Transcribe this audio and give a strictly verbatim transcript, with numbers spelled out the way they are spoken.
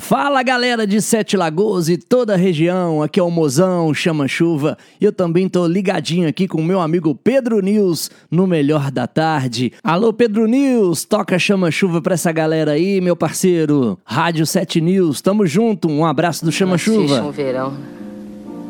Fala galera de Sete Lagoas e toda a região, aqui é o Mozão Chama Chuva e eu também tô ligadinho aqui com o meu amigo Pedro News no Melhor da Tarde. Alô Pedro News, toca Chama Chuva pra essa galera aí, meu parceiro. Rádio Sete News, tamo junto, um abraço do Chama Chuva. Um verão.